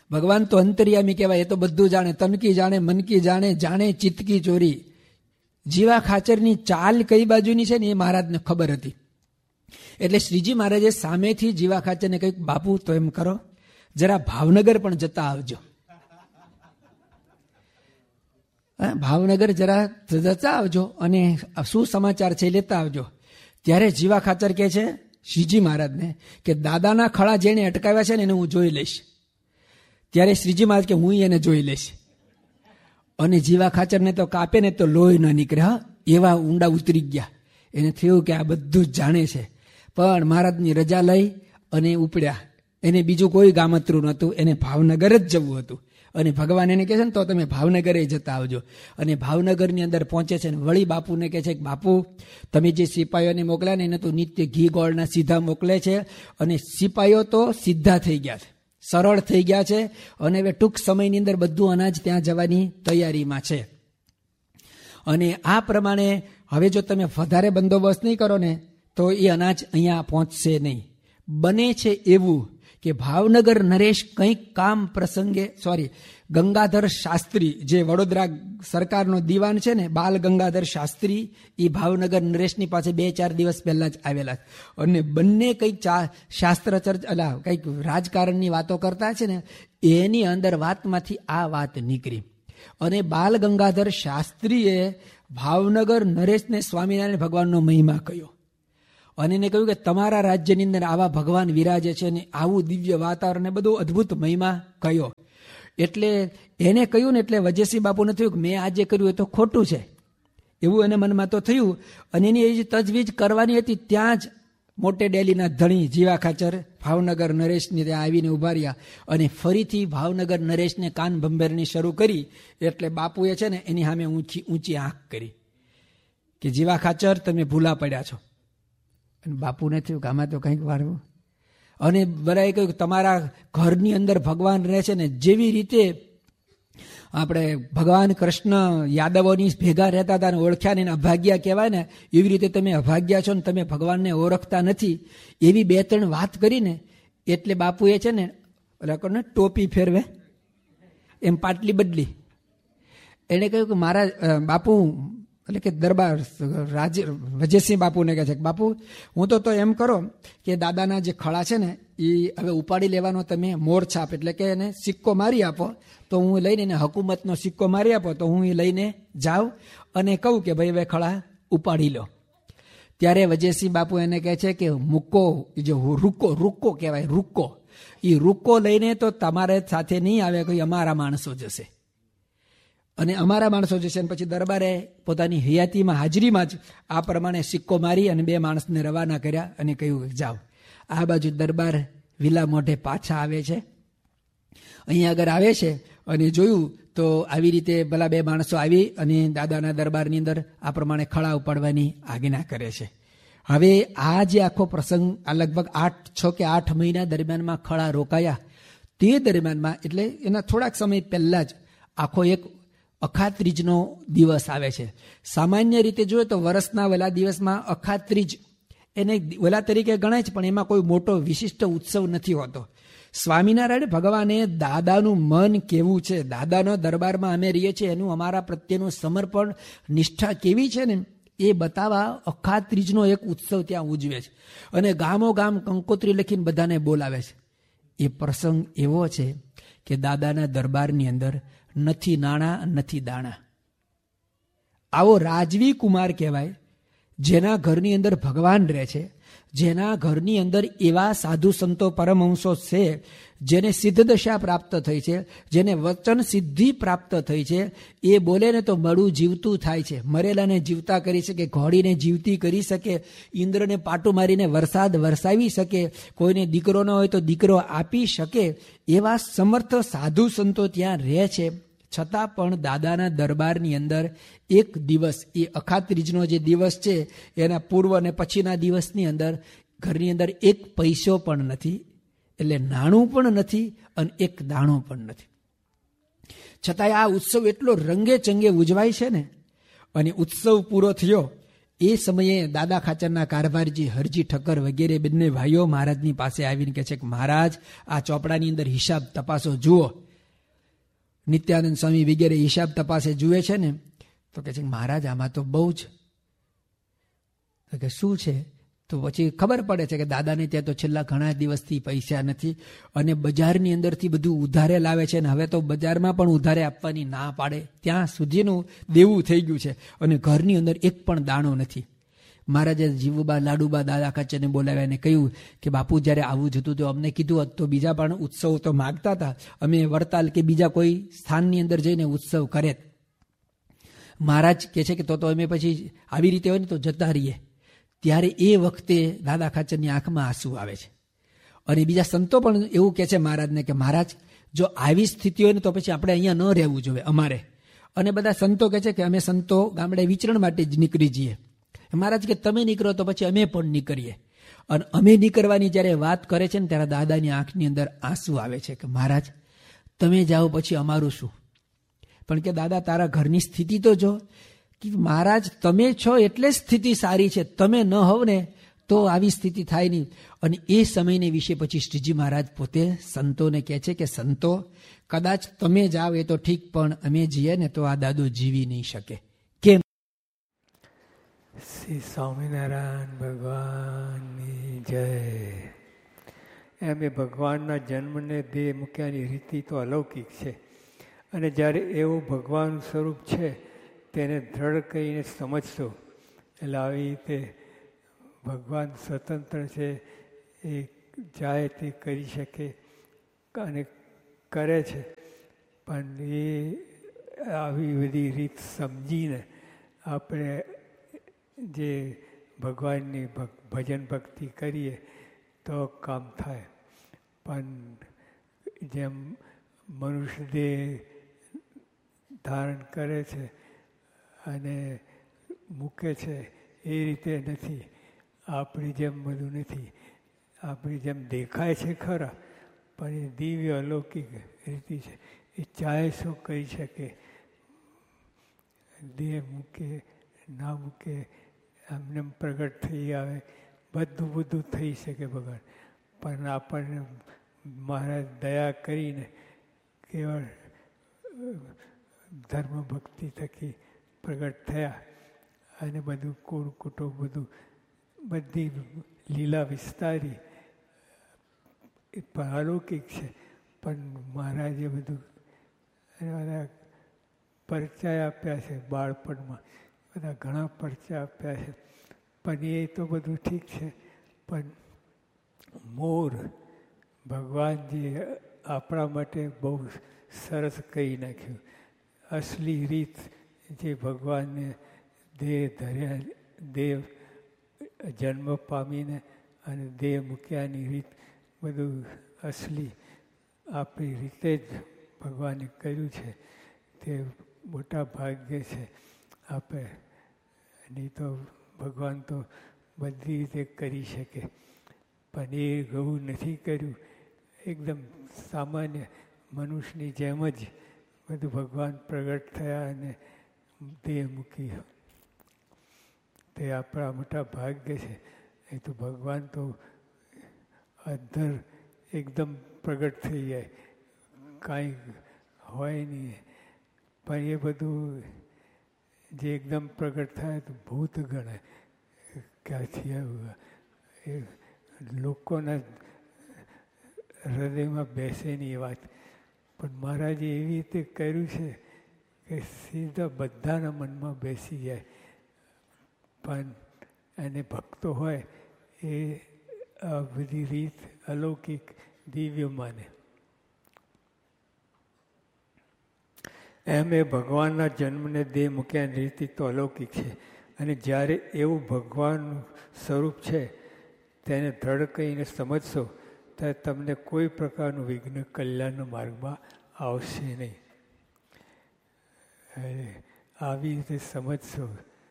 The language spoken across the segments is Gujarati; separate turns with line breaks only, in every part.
ભગવાન તો અંતર્યામી કહેવાય, એ તો બધું જાણે, તનકી જાણે, મનકી જાણે, જાણે ચિત્તકી ચોરી. જીવા ખાચરની ચાલ કઈ બાજુની છે ને એ મહારાજને ખબર હતી. એટલે શ્રીજી મહારાજે સામેથી જીવા ખાચરને કહ્યું, બાપુ તો એમ કરો, જરા ભાવનગર પણ જતા આવજો. ભાવનગર જરા જતા આવજો અને શું સમાચાર છે લેતા આવજો. ત્યારે જીવા ખાચર કહે છે શ્રીજી મહારાજને કે દાદાના ખળા જેને અટકાવ્યા છે ને એને હું જોઈ લઈશ. ત્યારે શ્રીજી મહારાજ કે હું એને જોઈ લઈશ. અને જીવા ખાચરને તો કાપે ને તો લોહી ન નીકળે, એવા ઊંડા ઉતરી ગયા. એને થયું કે આ બધું જ જાણે છે. પણ મહારાજની રજા લઈ અને ઉપડ્યા. એને બીજું કોઈ ગામતરું નહોતું, એને ભાવનગર જ જવું હતું. અને ભગવાન એને કહે છે ને તો તમે ભાવનગરે જતા આવજો. અને ભાવનગરની અંદર પહોંચે છે ને વળી બાપુને કહે છે કે બાપુ તમે જે સિપાહીઓને મોકલ્યા ને એને તો નિત્ય ઘી ગોળના સીધા મોકલે છે. અને સિપાહીઓ તો સીધા થઈ ગયા છે, સરળ થઈ ગયા છે. અને હવે ટૂંક સમયની અંદર બધું અનાજ ત્યાં જવાની તૈયારીમાં છે. અને આ પ્રમાણે હવે જો તમે વધારે બંદોબસ્ત નહીં કરો ને તો એ અનાજ અહીંયા પહોંચશે નહીં. બને છે એવું કે ભાવનગર નરેશ કંઈક કામ પ્રસંગે ગંગાધર શાસ્ત્રી જે વડોદરા સરકારનો દીવાન છે ને, બાલ ગંગાધર શાસ્ત્રી, એ ભાવનગર નરેશની પાસે 2-4 દિવસ પહેલા જ આવેલા. અને બંને કંઈક શાસ્ત્ર ચર્ચા કંઈક રાજકારણની વાતો કરતા છે ને, એની અંદર વાતમાંથી આ વાત નીકળી. અને બાલ ગંગાધર શાસ્ત્રીએ ભાવનગર નરેશને સ્વામિનારાયણ ભગવાનનો મહિમા કહ્યો. અને એને કહ્યું કે તમારા રાજ્યની અંદર આવા ભગવાન વિરાજે છે ને આવું દિવ્ય વાતાવરણ ને બધું અદ્ભુત મહિમા કયો. એટલે એને કહ્યું ને એટલે વજયસિંહ બાપુને થયું કે મેં આજે કર્યું એ તો ખોટું છે, એવું એને મનમાં તો થયું. અને એની એ તજવીજ કરવાની હતી ત્યાં જ મોટે ડેલીના ધણી જીવા ખાચર ભાવનગર નરેશને ત્યાં આવીને ઉભા રહ્યા. અને ફરીથી ભાવનગર નરેશને કાન ભંભેરણી શરૂ કરી. એટલે બાપુએ છે ને એની સામે ઊંચી આંખ કરી કે જીવા ખાચર તમે ભૂલા પડ્યા છો. અને બાપુને થયું કે આમાં તો કંઈક વાળવું. અને બધાએ કહ્યું કે તમારા ઘરની અંદર ભગવાન રહે છે ને, જેવી રીતે આપણે ભગવાન કૃષ્ણ યાદવોની ભેગા રહેતા હતા ને ઓળખ્યા ને અભાગ્યા કહેવાય ને, એવી રીતે તમે અભાગ્યા છો ને તમે ભગવાનને ઓળખતા નથી. એવી 2-3 વાત કરીને એટલે બાપુએ છે ને ટોપી ફેરવે એમ પાટલી બદલી. એને કહ્યું કે મારા બાપુ એટલે કે દરબાર વજયસિંહ બાપુને કહે છે કે બાપુ હું તો એમ કરો કે દાદાના જે ખળા છે ને એ હવે ઉપાડી લેવાનો તમે મોરછાપ એટલે કે એને સિક્કો મારી આપો તો હું લઈને એને હકુમતનો સિક્કો મારી આપો તો હું એ લઈને જાઉં અને કહું કે ભાઈ હવે ખળા ઉપાડી લો. ત્યારે વજયસિંહ બાપુ એને કહે છે કે મુક્કો જે રૂક્કો કહેવાય, એ રૂક્કો લઈને તો તમારે સાથે નહીં આવે, કોઈ અમારા માણસો જશે. અને અમારા માણસો જશે. પછી દરબારે પોતાની હયાતીમાં હાજરીમાં જ આ પ્રમાણે સિક્કો મારી અને 2 માણસને રવાના કર્યા અને કહ્યું કે જાઓ. આ બાજુ દરબાર વિલા મોઢે પાછા આવે છે. અહીંયા આગળ આવે છે અને જોયું તો આવી રીતે ભલા 2 માણસો આવી અને દાદાના દરબારની અંદર આ પ્રમાણે ખળા ઉપાડવાની આજ્ઞા કરે છે. હવે આ જે આખો પ્રસંગ આ લગભગ 6 કે 8 મહિના દરમિયાનમાં ખળા રોકાયા. તે દરમિયાનમાં એટલે એના થોડાક સમય પહેલા જ આખો એક અખાત્રીજનો દિવસ આવે છે. સામાન્ય રીતે જોઈએ તો વર્ષના વહેલા દિવસમાં અખાત્રીજ એને વહેલા તરીકે ગણાય છે, પણ એમાં કોઈ મોટો વિશિષ્ટ ઉત્સવ નથી હોતો. સ્વામિનારાયણ ભગવાને દાદાનું મન કેવું છે, દાદાનો દરબારમાં અમે રહીએ છીએ એનું અમારા પ્રત્યેનું સમર્પણ નિષ્ઠા કેવી છે ને એ બતાવવા અખાત્રીજનો એક ઉત્સવ ત્યાં ઉજવે છે. અને ગામો ગામ કંકોત્રી લખીને બધાને બોલાવે છે. એ પ્રસંગ એવો છે કે દાદાના દરબારની અંદર નથી નાણાં નથી દાણા. આવો રાજવી કુમાર કહેવાય જેના ઘરની અંદર ભગવાન રહે છે, જેના ઘરની અંદર એવા સાધુ સંતો પરમહંસો છે જેને સિદ્ધ દશા પ્રાપ્ત થઈ છે, જેને વચન સિદ્ધિ પ્રાપ્ત થઈ છે. એ બોલે ને તો મળું જીવતું થાય છે, મરેલાને જીવતા કરી શકે, ઘોડીને જીવતી કરી શકે, ઇન્દ્રને પાટું મારીને વરસાદ વરસાવી શકે, કોઈને દીકરો ન હોય તો દીકરો આપી શકે. એવા સમર્થ સાધુ સંતો ત્યાં રહે છે. છતાં પણ દાદાના દરબારની અંદર એક દિવસ એ અખાત્રીજનો જે દિવસ છે એના પૂર્વ અને પછીના દિવસની અંદર ઘરની અંદર 1 પૈસો પણ નથી, એટલે નાણું પણ નથી અને 1 દાણો પણ નથી. છતાંય આ ઉત્સવ એટલો રંગે ચંગે ઉજવાય છે ને. અને ઉત્સવ પૂરો થયો એ સમયે દાદા ખાચરના કારભારજી હરજી ઠક્કર વગેરે બંને ભાઈઓ મહારાજની પાસે આવીને કહે છે કે મહારાજ, આ ચોપડાની અંદર હિસાબ તપાસો જુઓ. નિત્યાનંદ સ્વામી વગેરે હિસાબ તપાસે જુએ છે ને તો કહે છે મહારાજ આમાં તો બહુ જ. તો કે શું છે? તો પછી ખબર પડે છે કે દાદાને ત્યાં તો છેલ્લા ઘણા દિવસથી પૈસા નથી અને બજારની અંદરથી બધું ઉધારે લાવે છે, અને હવે તો બજારમાં પણ ઉધારે આપવાની ના પાડે ત્યાં સુધીનું દેવું થઈ ગયું છે અને ઘરની અંદર એક પણ દાણો નથી. મહારાજે જીવુબા લાડુબા દાદા ખાચરને બોલાવ્યા અને કહ્યું કે બાપુ, જ્યારે આવું જતું તો અમને કીધું હોત તો બીજા પણ ઉત્સવ તો માગતા હતા, અમે વડતાલ કે બીજા કોઈ સ્થાનની અંદર જઈને ઉત્સવ કરે. મહારાજ કહે છે કે તો અમે પછી આવી રીતે હોય ને તો જતા રહીએ. ત્યારે એ વખતે દાદા ખાચરની આંખમાં આંસુ આવે છે. અને બીજા સંતો પણ એવું કહે છે મહારાજને કે મહારાજ, જો આવી સ્થિતિ હોય ને તો પછી આપણે અહીંયા ન રહેવું જોઈએ અમારે. અને બધા સંતો કહે છે કે અમે સંતો ગામડે વિચરણ માટે જ નીકળી જઈએ. મહારાજ કે તમે નીકળો તો પછી અમે પણ નીકળીએ. અને અમે નીકળવાની જ્યારે વાત કરે છે ને ત્યારે દાદાની આંખની અંદર આંસુ આવે છે કે મહારાજ તમે જાઓ પછી અમારું શું? પણ કે દાદા, તારા ઘરની સ્થિતિ તો જો. કે મહારાજ, તમે છો એટલે સ્થિતિ સારી છે, તમે ન હોવ ને તો આવી સ્થિતિ થાય નહીં. અને એ સમયને વિશે પછી શ્રીજી મહારાજ પોતે સંતોને કહે છે કે સંતો, કદાચ તમે જાઓ એ તો ઠીક, પણ અમે જઈએ ને તો આ દાદો જીવી નહીં શકે. કેમ?
શ્રી સ્વામિનારાયણ ભગવાનની જય. એમ એ ભગવાનના જન્મને દેહ મૂક્યાની રીતિ તો અલૌકિક છે. અને જ્યારે એવું ભગવાન સ્વરૂપ છે તેને દ્રઢ કહીને સમજશો એટલે આવી રીતે ભગવાન સ્વતંત્ર છે, એ જાય તે કરી શકે અને કરે છે. પણ એ આવી બધી રીત સમજીને આપણે જે ભગવાનની ભજન ભક્તિ કરીએ તો કામ થાય. પણ જેમ મનુષ્ય દેહ ધારણ કરે છે અને મૂકે છે એ રીતે નથી. આપણી જેમ બધું નથી. આપણી જેમ દેખાય છે ખરા, પણ એ દિવ્ય અલૌકિક રીતિ છે. એ ચાહે શું કહી શકે, દેહ મૂકે ના મૂકે, એમને પ્રગટ થઈ આવે, બધું થઈ શકે ભગવાન. પણ આપણને મહારાજ દયા કરીને કેવળ ધર્મ ભક્તિ થકી પ્રગટ થયા અને બધું કુળ કુટુંબ બધું બધી લીલા વિસ્તારી. એ પણ અલૌકિક છે. પણ મહારાજે બધું બધા પરિચય આપ્યા છે બાળપણમાં, બધા ઘણા પરિચય આપ્યા છે. પણ એ તો બધું ઠીક છે. પણ મોર ભગવાનજી આપણા માટે બહુ સરસ કહી નાખ્યું. અસલી રીત જે ભગવાનને દેહ ધર્યા, દેહ જન્મ પામીને અને દેહ મૂક્યાની રીત બધું અસલી આપણી રીતે જ ભગવાને કર્યું છે. તે મોટા ભાગ્ય છે આપે. નહીં તો ભગવાન તો બધી રીતે કરી શકે, પણ એ એવું નથી કર્યું. એકદમ સામાન્ય મનુષ્યની જેમ જ બધું ભગવાન પ્રગટ થયા અને દેહ મૂકી. તે આપણા મોટા ભાગ્ય છે. એ તો ભગવાન તો અધર એકદમ પ્રગટ થઈ જાય, કાંઈ હોય નહીં. પણ એ બધું જે એકદમ પ્રગટ થાય તો ભૂત ગણાય. ક્યાંથી આવ્યું એ લોકોના હૃદયમાં બેસે નહીં એ વાત. પણ મહારાજે એવી રીતે કર્યું છે કે સીધા બધાના મનમાં બેસી જાય. પણ એને ભક્તો હોય એ આ બધી રીત અલૌકિક દિવ્ય માને. એમ એ ભગવાનના જન્મને દેહ મૂક્યાની રીતિ તો અલૌકિક છે. અને જ્યારે એવું ભગવાનનું સ્વરૂપ છે તેને દ્રઢ કહીને સમજશો ત્યારે તમને કોઈ પ્રકારનું વિઘ્ન કલ્યાણના માર્ગમાં આવશે નહીં. આવી રીતે સમજશો.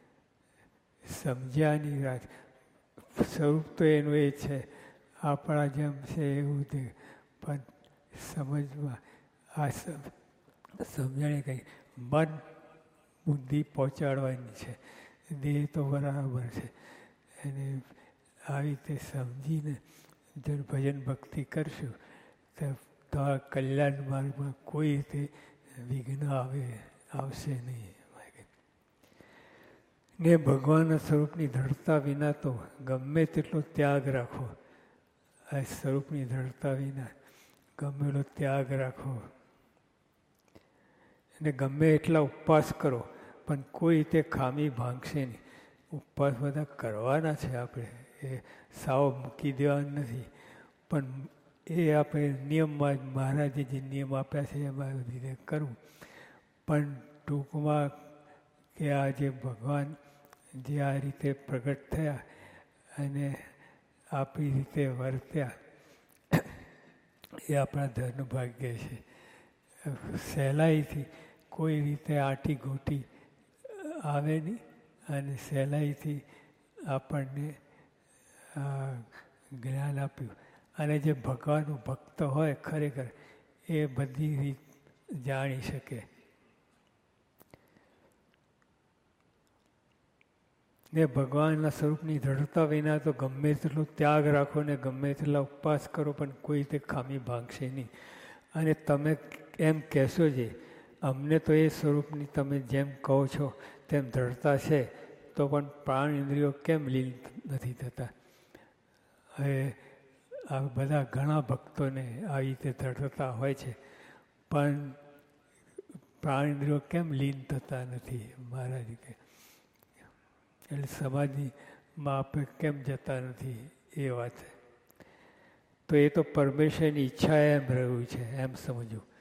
સમજ્યાની વાત. સ્વરૂપ તો એનું એ છે, આપણા જેમ છે એવું છે. પણ સમજમાં આ સમજણે કંઈ મન બુદ્ધિ પહોંચાડવાની છે. દેહ તો બરાબર છે. એને આવી રીતે સમજીને જો ભજન ભક્તિ કરશું તો તમારા કલ્યાણ માર્ગમાં કોઈ રીતે વિઘ્ન આવશે નહીં. ને ભગવાનના સ્વરૂપની દ્રઢતા વિના તો ગમે તેટલો ત્યાગ રાખો, આ સ્વરૂપની દ્રઢતા વિના ગમે એટલો ત્યાગ રાખો અને ગમે એટલા ઉપવાસ કરો પણ કોઈ રીતે ખામી ભાંગશે નહીં. ઉપવાસ બધા કરવાના છે આપણે, એ સાવ મૂકી દેવાના નથી, પણ એ આપણે નિયમમાં મહારાજે જે નિયમ આપ્યા છે એમાં રીતે કરવું. પણ ટૂંકમાં કે આ જે ભગવાન જે આ રીતે પ્રગટ થયા અને આપણી રીતે વર્ત્યા એ આપણા ધન ભાગ્ય છે. સહેલાઈથી કોઈ રીતે આંટી ઘૂંટી આવે નહીં અને સહેલાઈથી આપણને જ્ઞાન આપ્યું. અને જે ભગવાનનું ભક્ત હોય ખરેખર એ બધી રીત જાણી શકે. ને ભગવાનના સ્વરૂપની દ્રઢતા વિના તો ગમે તેટલો ત્યાગ રાખો ને ગમે તેટલા ઉપવાસ કરો પણ કોઈ રીતે ખામી ભાંગશે નહીં. અને તમે એમ કહેશો જે અમને તો એ સ્વરૂપની તમે જેમ કહો છો તેમ દ્રઢતા છે તો પણ પ્રાણ ઇન્દ્રિયો કેમ લીન નથી થતા? હવે આ બધા ઘણા ભક્તોને આવી રીતે દ્રઢતા હોય છે પણ પ્રાણ ઇન્દ્રિયો કેમ લીન થતા નથી? મહારાજ કે એટલે સમાધિમાં આપણે કેમ જતા નથી એ વાત છે. તો એ તો પરમેશ્વરની ઈચ્છા એમ રહ્યું છે એમ સમજવું.